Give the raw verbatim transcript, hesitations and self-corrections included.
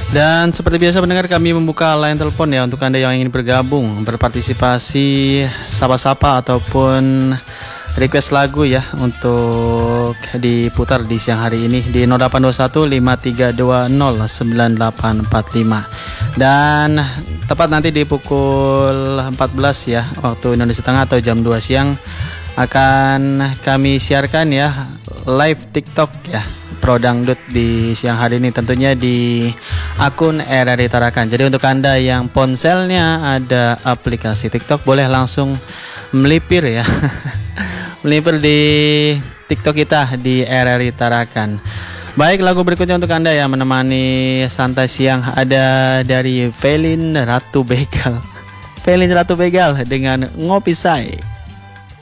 Dan seperti biasa pendengar, kami membuka line telepon ya untuk Anda yang ingin bergabung, berpartisipasi, sapa-sapa ataupun request lagu ya untuk diputar di siang hari ini di nol delapan dua satu lima tiga dua nol sembilan delapan empat lima. Dan tepat nanti di pukul empat belas ya waktu Indonesia Tengah atau jam dua siang akan kami siarkan ya live TikTok ya Pro Dangdut di siang hari ini, tentunya di akun R R I Tarakan. Jadi untuk Anda yang ponselnya ada aplikasi TikTok, boleh langsung melipir ya melipir di TikTok kita di R R I Tarakan. Baik, lagu berikutnya untuk Anda yang menemani santai siang ada dari Velin Ratu Begal Velin Ratu Begal dengan Ngopi Say.